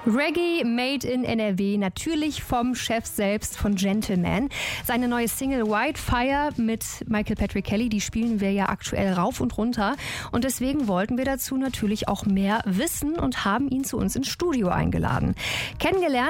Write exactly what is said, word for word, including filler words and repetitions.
Reggae made in N R W, natürlich vom Chef selbst, von Gentleman. Seine neue Single Whitefire mit Michael Patrick Kelly, die spielen wir ja aktuell rauf und runter. Und deswegen wollten wir dazu natürlich auch mehr wissen und haben ihn zu uns ins Studio eingeladen. Kennengelernt